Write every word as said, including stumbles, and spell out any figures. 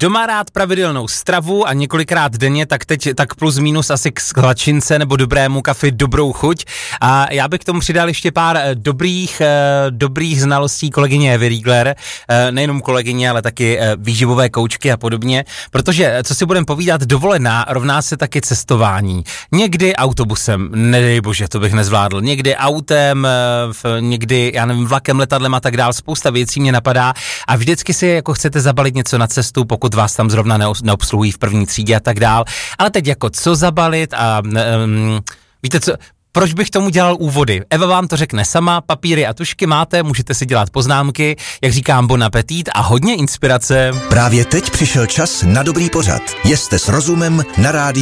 Doma rád pravidelnou stravu a několikrát denně, tak teď tak plus minus asi k sklačince nebo dobrému kafi dobrou chuť. A já bych k tomu přidal ještě pár dobrých, dobrých znalostí kolegyně Evy Riegler, nejenom kolegyně, ale taky výživové koučky a podobně, protože, co si budeme povídat, dovolená rovná se taky cestování. Někdy autobusem, nedej bože, to bych nezvládl, někdy autem, někdy, já nevím, vlakem, letadlem a tak dál, spousta věcí mě napadá a vždycky si jako chcete zabalit něco na cestu, pokud vás tam zrovna neobsluhují v první třídě a tak dál, ale teď jako co zabalit a um, víte co, proč bych tomu dělal úvody? Eva vám to řekne sama, papíry a tušky máte, můžete si dělat poznámky, jak říkám, bon appetit a hodně inspirace. Právě teď přišel čas na dobrý pořad. Jeste s rozumem na rádiu